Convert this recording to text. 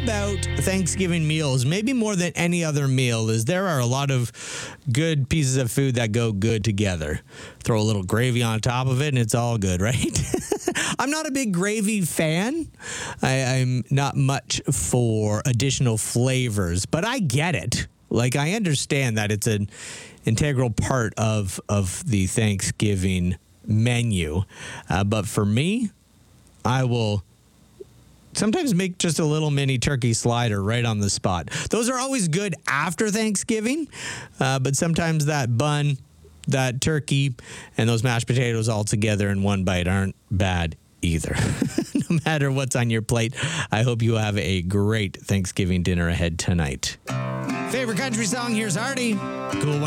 about Thanksgiving meals, maybe more than any other meal, is there are a lot of good pieces of food that go good together. Throw a little gravy on top of it and it's all good, right? I'm not a big gravy fan. I'm not much for additional flavors, but I get it. Like, I understand that it's an integral part of the Thanksgiving menu. But for me, I will sometimes make just a little mini turkey slider right on the spot. Those are always good after Thanksgiving, but sometimes that bun, that turkey, and those mashed potatoes all together in one bite aren't bad either. No matter what's on your plate, I hope you have a great Thanksgiving dinner ahead tonight. Favorite country song? Here's Artie. Cool.